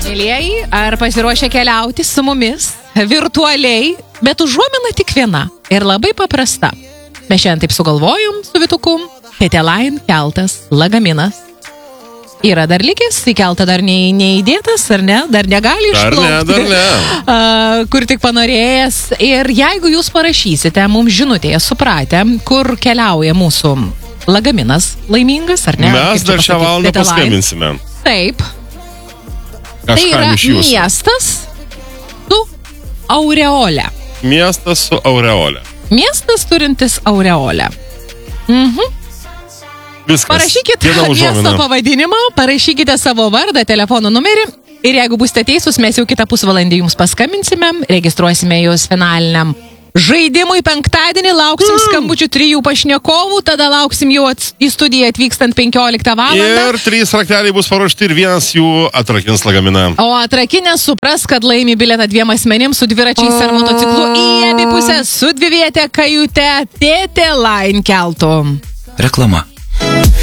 Mielieji, ar pasiruošę keliauti su mumis virtualiai, bet užuomina tik viena ir labai paprasta. Mes šiandien taip sugalvojom su Vituku, Tete-Line keltas, lagaminas. Yra dar likęs, į keltą dar neįdėtas, ar ne? Dar negali išplaukti. Dar ne. Kur tik panorėjęs. Ir jeigu jūs parašysite mums žinutėje, supratę, kur keliauja mūsų lagaminas laimingas, ar ne? Mes dar šią valandą paskambinsime. Taip. Kažkam Tai yra iš jūsų. miestas su aureole. Miestas su aureole. Miestas turintis aureolę. Viskas. Parašykite Viena miesto užuomina. pavadinimą, parašykite savo vardą, telefono numerį ir jeigu būsite teisūs, mes jau kitą pusvalandį jums paskambinsime, registruosime jūs finaliniam žaidimui penktadienį, lauksim skambučių 3 pašnekovų, tada lauksim jau į studiją atvykstant 15 valandą. Ir 3 rakteliai bus paruošti ir vienas jų atrakins lagaminą. O atrakinės supras, kad laimi bilietą 2 asmenims su dviračiais ar motociklu į abi pusės su 2-viete kajute Tete-Line keltu. Reklama.